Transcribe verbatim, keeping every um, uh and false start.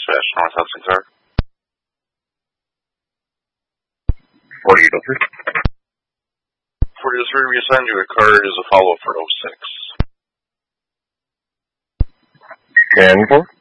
dispatch, North Hudson Car. forty eight oh three. forty oh three, we assigned you a car. It is a follow-up for oh six. ten four.